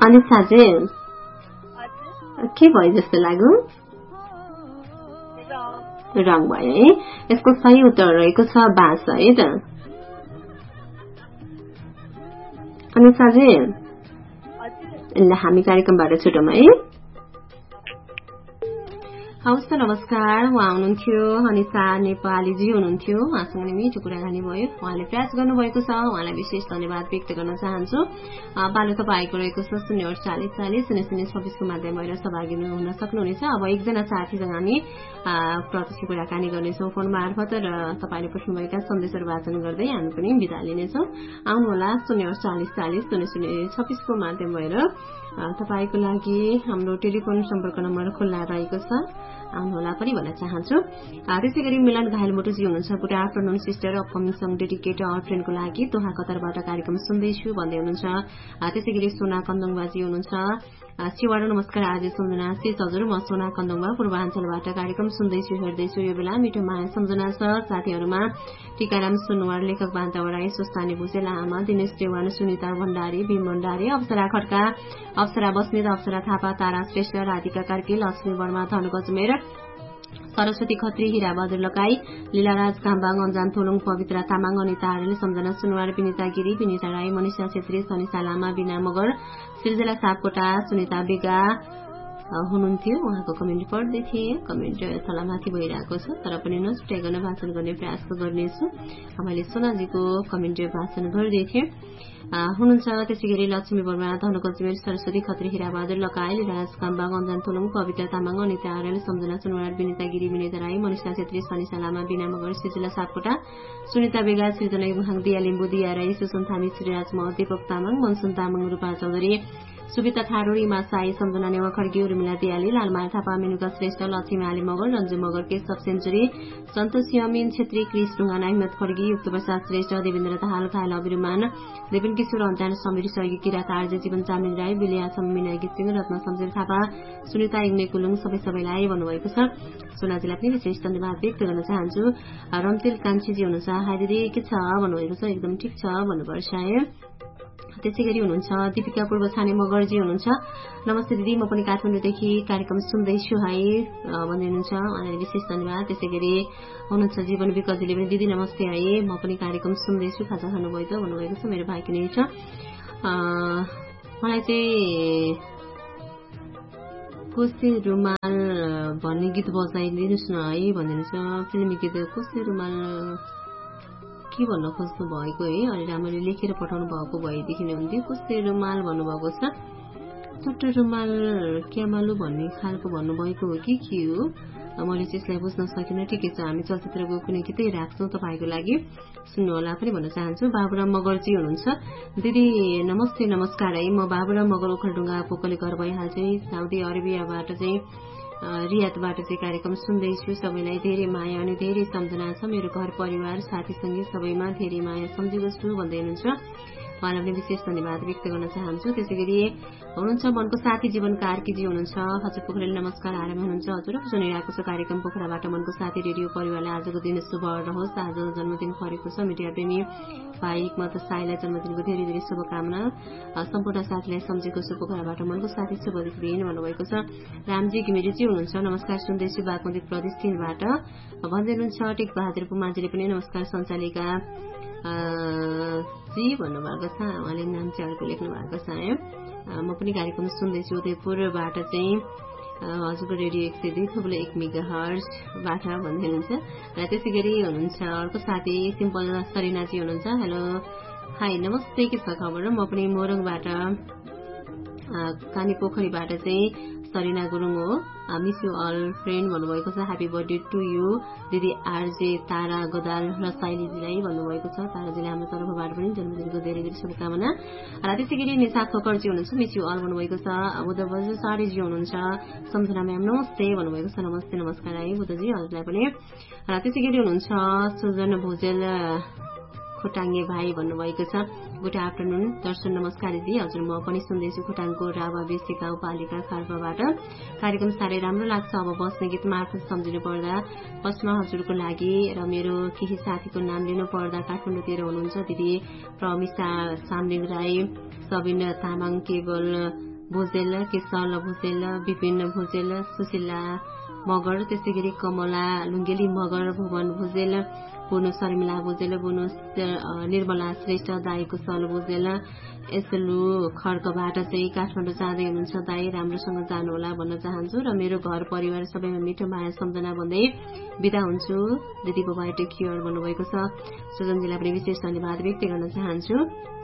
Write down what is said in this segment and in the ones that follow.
अनिसा चाहिँ के भयो जस्तो लाग्यो? रङ भयो है। यसको सही उत्तर रहेको छ बाँस है त। अनिसाजी ल हामी कार्यक्रमबाट छुटौँ है। हवस् त नमस्कार। उहाँ हुनुहुन्थ्यो अनिसा नेपालीजी हुनुहुन्थ्यो। उहाँसँग मिठो कुराकानी भयो। उहाँले प्रयास गर्नुभएको छ, उहाँलाई विशेष धन्यवाद व्यक्त गर्न चाहन्छु। पालो तपाईँको रहेको छ 0840400626 को माध्यम भएर सहभागी हुन सक्नुहुनेछ। अब एकजना साथीसँग हामी प्रत्यक्ष कुराकानी गर्नेछौँ फोन मार्फत र तपाईँले पठाउनुभएका सन्देशहरू वाचन गर्दै हामी पनि बिदा लिनेछौँ। आउनुहोला 0840400626 को माध्यम भएर तपाईको लागि हाम्रो टेलिफोन सम्पर्क नम्बर खुल्ला रहेको छ। आउनुहोला पनि भन्न चाहन्छु। त्यसै गरी मिलन घायल मोटुजी हुनुहुन्छ। Good afternoon sister, upcoming song dedicate ट्रेनको लागि दोहा कतारबाट कार्यक्रम सुन्दैछु भन्दै हुनुहुन्छ। त्यसै गरी सोना कन्दङबाजी हुनुहुन्छ। शिवाडो नमस्कार आज सम्झना शेष हजुर, म सोना कन्दङमा पूर्वाञ्चलबाट कार्यक्रम सुन्दैछु हेर्दैछु। यो बेला मिठो माया सम्झना छ साथीहरूमा टीकाराम सुनवार, लेखक बान्ता बराई, सुस्तानी भुजेल आमा, दिनेश देवान, सुनिता भण्डारी, भीम भण्डारी, अप्सरा खड्का, अप्सरा बस्नेत, अप्सरा थापा, तारा श्रेष्ठ, राधिका कार्की, लक्ष्मी वर्मा, धन गजमेर, सरस्वती खत्री, हिराबहादुर लकाई, लीलाराज काम्बाङ, अन्जान थोलुङ, पवित्रा तामाङ, अनिता आर्य, सम्झना सुनवार, विनिता गिरी, विनिता राई, मनिषा छेत्री, सनिसा लामा, बिना मगर, सृजना सापकोटा, सुनिता बेगा हुनुहुन्थ्यो। उहाँको कमेन्ट पढ्दै थिएँ। कमेन्ट तलमाथि भइरहेको छ तर पनि नछुट्याइकन भाषण गर्ने प्रयास गर्नेछु। मैले सोनाजीको कमेन्ट भाषण गर्दै थिएँ हुनुहुन्छ। त्यसै गरी लक्ष्मी वर्मा, धन गजमेर, सरस्वती खत्री, हिराबहादुर लकाई, लीलाराज काम्बाङ, अन्जान थोलुङ, पवित्र तामाङ, अनिता आर्य, सम्झना सुनवार, विनिता गिरी, विनिता राई, मनिषा छेत्री, सनिसा लामा, बिना मगर, सृजना सापकोटा, सुनिता बेगा, सृजना गुहाङ, दिया लिम्बू, दिया राई, सुसन थामी, श्रीराज म, दीपक तामाङ, मनसुन तामाङ, रूपा चौधरी, सुबिता थारू, रिमा साई, सम्झना नेवा खड्गी, उर्मिला दियाली, लालमाया थापा, मेनुका श्रेष्ठ, लक्ष्मी आली मगर, रञ्जु मगर, केशव सेन्चुरी, सन्तोष यमिन छेत्री, क्रिस ढुङ्गाना, हिम्मत खड्गी, युक्त प्रसाद श्रेष्ठ, देवेन्द्र दाहाल, घायल अभिरुमान, देवेन किशोर, अन्जान समीर, सहयोगी किरात आर्य, जीवन चामिन राई, बिलिया मिना गिसिङ, रत्न शमशेर थापा, सुनिता इग्ने कुलुङ, सबैलाई भन्नुभएको छ। सोनाजीलाई पनि विशेष धन्यवाद व्यक्त गर्न चाहन्छु। रमतेल कान्छीजी हुनुहुन्छ। हाई दिदी के छ भन्नुभएको छ। एकदम ठिक छ भन्नुपर्छ है। त्यसै गरी हुनुहुन्छ दीपिका पूर्व छाने मगरजी हुनुहुन्छ। नमस्ते दिदी, म पनि काठमाडौँदेखि कार्यक्रम सुन्दैछु है भन्दै हुनुहुन्छ। उहाँलाई विशेष धन्यवाद। त्यसै गरी हुनुहुन्छ जीवन विकजीले पनि दिदी नमस्ते है, म पनि कार्यक्रम सुन्दैछु, खाजा खानुभयो त भन्नुभएको छ। मेरो भाइको नै छ। मलाई चाहिँ कोसे रुमाल भन्ने गीत बजाइदिनुहोस् न है भनिदिनुहोस् न। फिल्मी गीत कोसे रुमाल के भन्न खोज्नु भएको है, अलि राम्ररी लेखेर पठाउनु भएको भएदेखि नै हुन्थ्यो। कोसे रुमाल भन्नुभएको छ। छोटो रुमाल क्यामालु भन्ने खालको भन्नुभएको हो कि के हो, मैले त्यसलाई बुझ्न सकिनँ। ठिकै छ, हामी चलचित्रको कुनै गीतै राख्छौँ तपाईँको लागि, सुन्नुहोला पनि भन्न चाहन्छु। बाबुराम मगरजी हुनुहुन्छ। दिदी नमस्ते नमस्कार है, म बाबुराम मगर ओखलढुङ्गा पोकले घर भइहाल्छु। साउदी अरेबियाबाट चाहिँ रियादबाट चाहिँ कार्यक्रम सुन्दैछु। सबैलाई धेरै माया अनि धेरै सम्झना छ। मेरो घर परिवार साथीसँगै सबैमा धेरै माया सम्झेको छु भन्दै हुनुहुन्छ। उहाँलाई पनि विशेष धन्यवाद व्यक्त गर्न चाहन्छु। त्यसै गरी हुनुहुन्छ मनको साथी जीवन कार्कीजी हुनुहुन्छ। हजुर पोखरेल नमस्कार, आराम हुनुहुन्छ हजुर? सुनिरहेको छ कार्यक्रम पोखराबाट मनको साथी रेडियो परिवारलाई आजको दिन शुभ रहोस्। आज जन्मदिन परेको छ मिडिया प्रेमी भाइ एकमात्र साईलाई जन्मदिनको धेरै धेरै शुभकामना। सम्पूर्ण साथीलाई सम्झेको छु। पोखराबाट मनको साथी शुभ दिन भन्नुभएको छ। रामजी घिमिरेजी हुनुहुन्छ। नमस्कार, सुन्दैछु बागमती प्रदेश 3बाट भन्दै हुनुहुन्छ। टेक बहादुर पुमाजीले पनि नमस्कार, सञ्चालिका जी भन्नुभएको छ। उहाँले नाम चाहिँ अर्को लेख्नु भएको छ है। म पनि कार्यक्रम सुन्दैछु उदयपुरबाट चाहिँ हजुरको रेडियो 102.1 मेगाहर्जबाट भन्दै हुनुहुन्छ। र त्यसै गरी हुनुहुन्छ अर्को साथी सिम्पल सरिनाजी हुनुहुन्छ। हेलो हाई नमस्ते, के छ खबर? म पनि मोरङबाट कानी पोखरीबाट चाहिँ सरिना गुरुङ हो। मिस यु अल फ्रेन्ड भन्नुभएको छ। ह्यापी बर्थडे टु यु दिदी आरजे तारा गोदाल र साइलीजीलाई भन्नुभएको छ। ताराजीले हाम्रो तर्फबाट पनि जन्मदिनको धेरै धेरै शुभकामना। र त्यसै गरी निशा खोकरजी हुनुहुन्छ। मिस यु अल भन्नुभएको छ। बुद्धबज सारीजी हुनुहुन्छ। सम्झना म्याम नमस्ते भन्नुभएको छ। नमस्ते नमस्कार है बुद्धजी हजुरलाई पनि। र त्यसै गरी हुनुहुन्छ सुजन भुजेल खोटाङ्गे भाइ भन्नुभएको छ। गुड आफ्टरनुन दर्शन नमस्कार दिदी हजुर, म पनि सुन्दैछु खोटाङको रावा बेसिका उपालिका खाल्पाबाट। कार्यक्रम साह्रै राम्रो लाग्छ। अब बस्ने गीत मार्फत सम्झिनु पर्दा फर्स्टमा हजुरको लागि र मेरो केही साथीको नाम लिनु पर्दा काठमाडौँतिर हुनुहुन्छ दिदी प्रमिसा सामलिङ राई, सबिन तामाङ, केवल भुजेल, केशल भुजेल, विपिन भुजेल, सुशीला मगर, त्यसै गरी कमला लुङ्गेली मगर, भुवन भुजेल, बोनु शर्मिला भुजेल, बोनु निर्मला श्रेष्ठ, दाई कुशल भुजेल, यसलु खड्कबाट चाहिँ काठमाडौँ जाँदै हुनुहुन्छ दाई, राम्रोसँग जानुहोला भन्न चाहन्छु र मेरो घर परिवार सबैमा मिठो माया सम्झना भन्दै बिदा हुन्छु। दिदी बाबा टेक केयर भन्नुभएको छ। सुजनजीलाई पनि विशेष धन्यवाद व्यक्त गर्न चाहन्छु।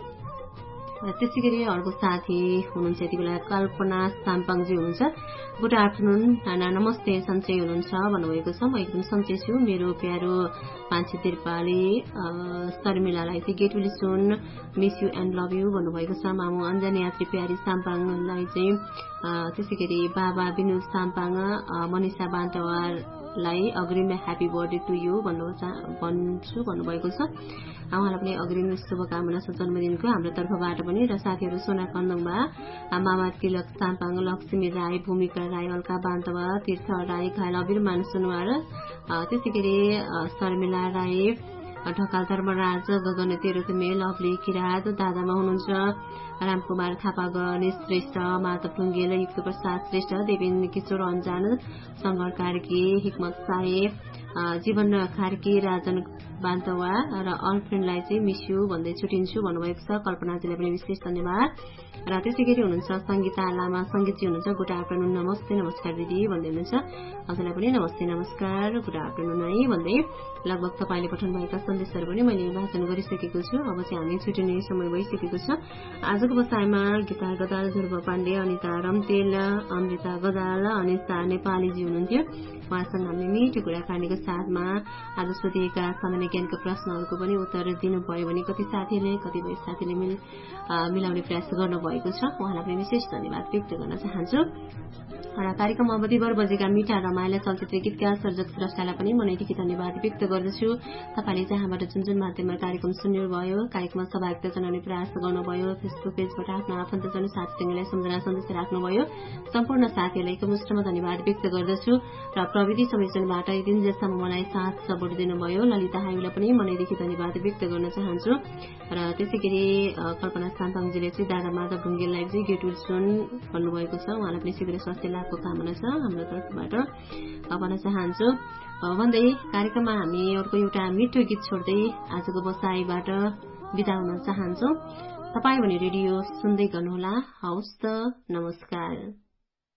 त्यसै गरी अर्को साथी हुनुहुन्छ यति बेला कल्पना साम्पाङजी हुनुहुन्छ। गुड आफ्टरनुन नाना, नमस्ते, सन्चै हुनुहुन्छ भन्नुभएको छ। म एकदम सन्चै छु। मेरो प्यारो मान्छे त्रिपाली शर्मिलालाई चाहिँ get will soon, miss you and love you भन्नुभएको छ। मामु अञ्जनी यात्री प्यारी साम्पाङलाई चाहिँ त्यसै गरी बाबा विनोद साम्पाङ, मनिषा बान्तवारलाई अग्रिम ह्याप्पी बर्थडे टु यु भन्छु भन्नुभएको छ। उहाँलाई पनि अग्रिम शुभकामना छ जन्मदिनको हाम्रो तर्फबाट पनि। र साथीहरू सोना कन्दङमा मामा तिलक साम्पाङ, लक्ष्मी राई, भूमिका राई, अलका बान्तवा, तीर्थ राई, घायल अभिमान सुनवार, त्यसै गरी शर्मिला राई, ढकाल धर्मराज, गगन तेह्रथुमे, लभली किरात, दादामा हुनुहुन्छ रामकुमार थापा, गणेश श्रेष्ठ, माधव ढुङ्गेल, युक्त प्रसाद श्रेष्ठ, देवेन्द्र किशोर अन्जान, शङ्कर कार्की, हिक्मत साहे, जीवन कार्की, राजन बान्तवा र अल फ्रेन्डलाई चाहिँ मिस यु भन्दै छुटिन्छु भन्नुभएको छ। कल्पनाजीलाई पनि विशेष धन्यवाद। र त्यसै गरी हुनुहुन्छ संगीता लामा, संगीतजी हुनुहुन्छ। गुड आफ्टरनुन, नमस्ते, नमस्कार दिदी भन्दै हुनुहुन्छ। हजुरलाई पनि नमस्ते, नमस्कार, गुड आफ्टरनुन है भन्दै लगभग तपाईँले पठाउनुभएका सन्देशहरू पनि मैले वाचन गरिसकेको छु। अब चाहिँ हामी छुटिने समय भइसकेको छ। आजको बसाइमा गीता गदाल, ध्रुव पाण्डे, अनिता रम्तेल, अमृता गदाल, अनिता नेपालीजी हुनुहुन्थ्यो। उहाँसँग हामीले मिठो कुराकानीको साथमा आज सोधिएका सामान्य ज्ञानका प्रश्नहरूको पनि उत्तर दिनुभयो भने कतिपय साथीले मिलाउने प्रयास गर्नुभएको छ। उहाँलाई पनि विशेष धन्यवाद व्यक्त गर्न चाहन्छु। कार्यक्रम अवधिभर बजेका मिठा रमाइला चलचित्र गीतका सर्जक स्रष्टालाई पनि मनैदेखि धन्यवाद व्यक्त गर्दछु। तपाईँले जहाँबाट जुन माध्यममा कार्यक्रम सुन्नुभयो, कार्यक्रममा सहभागिता जनाउने प्रयास गर्नुभयो, फेसबुक पेजबाट आफ्नो आफन्तजन साथीसँगलाई सम्झना सन्देश राख्नुभयो, सम्पूर्ण साथीहरूलाई एकमुष्टमा धन्यवाद व्यक्त गर्दछु। र प्रविधि संयोजनबाट दिन जसम्म मलाई साथ सपोर्ट दिनुभयो ललिता हाइमीलाई पनि मनैदेखि धन्यवाद व्यक्त गर्न चाहन्छु। र त्यसै गरी कल्पना साम्पाङजीले चाहिँ दादा माधव ढुङ्गेललाई चाहिँ गेट विल सुन भन्नुभएको छ। उहाँलाई पनि शीघ्र स्वास्थ्य लाभको कामना छ हाम्रो तर्फबाट भन्न चाहन्छु। भन्दै कार्यक्रममा हामी अर्को एउटा मिठो गीत छोड्दै आजको बसाइबाट बिदा हुन चाहन्छौ। तपाईँ भने रेडियो सुन्दै गर्नुहोला। हवस् त, नमस्कार।